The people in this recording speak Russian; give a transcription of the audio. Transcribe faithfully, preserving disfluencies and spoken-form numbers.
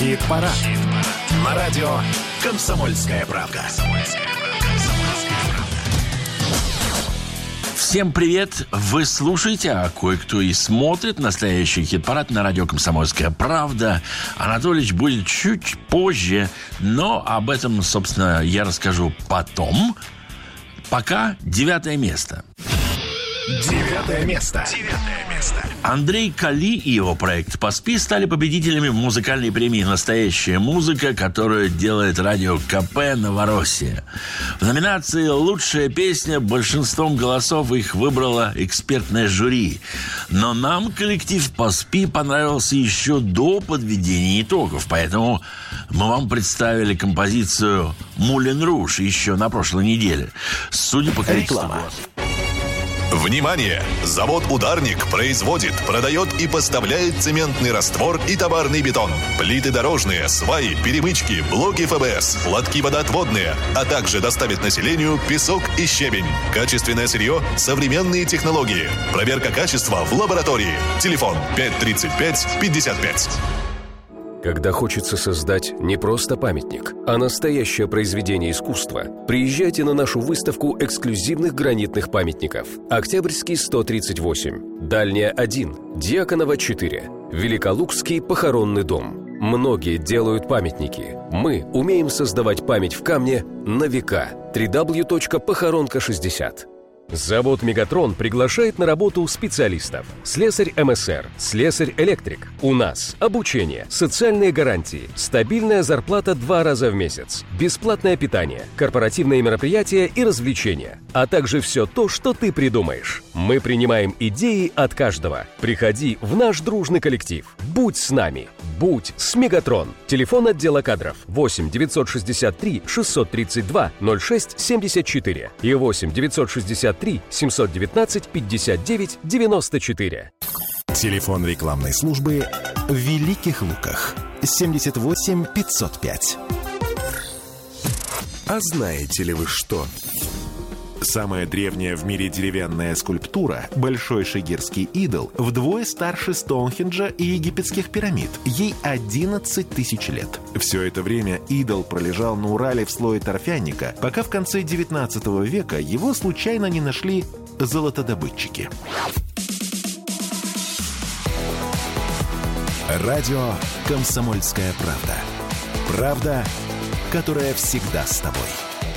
Хит-парад. Хит на радио «Комсомольская правда». Всем привет! Вы слушаете, а кое-кто и смотрит настоящий хит-парад на радио «Комсомольская правда». Анатолич будет чуть позже, но об этом, собственно, я расскажу потом. Пока девятое место. Девятое место. Девятое место. Андрей Кали и его проект «Поспи» стали победителями музыкальной премии «Настоящая музыка», которую делает радио КП «Новороссия». В номинации «Лучшая песня» большинством голосов их выбрало экспертное жюри. Но нам коллектив «Поспи» понравился еще до подведения итогов, поэтому мы вам представили композицию «Мулен Руж» еще на прошлой неделе. Судя по количеству голосов. Внимание! Завод «Ударник» производит, продает и поставляет цементный раствор и товарный бетон, плиты дорожные, сваи, перемычки, блоки ФБС, лотки водоотводные, а также доставит населению песок и щебень. Качественное сырье, современные технологии. Проверка качества в лаборатории. Телефон пять тридцать пять пятьдесят пять. Когда хочется создать не просто памятник, а настоящее произведение искусства, приезжайте на нашу выставку эксклюзивных гранитных памятников. Октябрьский сто тридцать восемь, Дальняя один, Дьяконова четыре, Великолукский похоронный дом. Многие делают памятники. Мы умеем создавать память в камне на века. дабл ю дабл ю дабл ю точка похоронка шестьдесят. Завод «Мегатрон» приглашает на работу специалистов. Слесарь МСР, слесарь-электрик. У нас обучение, социальные гарантии, стабильная зарплата два раза в месяц, бесплатное питание, корпоративные мероприятия и развлечения, а также все то, что ты придумаешь. Мы принимаем идеи от каждого. Приходи в наш дружный коллектив. Будь с нами. Будь с «Мегатрон». Телефон отдела кадров восемь девятьсот шестьдесят три шестьсот тридцать два ноль шесть семьдесят четыре и восемь девятьсот шестьдесят три семьсот девятнадцать пятьдесят девять девяносто четыре. Телефон рекламной службы в Великих Луках. семьдесят восемь пятьсот пять. А знаете ли вы что? Самая древняя в мире деревянная скульптура, Большой Шигирский идол, вдвое старше Стоунхенджа и египетских пирамид. Ей одиннадцать тысяч лет. Все это время идол пролежал на Урале в слое торфяника, пока в конце девятнадцатого века его случайно не нашли золотодобытчики. Радио «Комсомольская правда». Правда, которая всегда с тобой.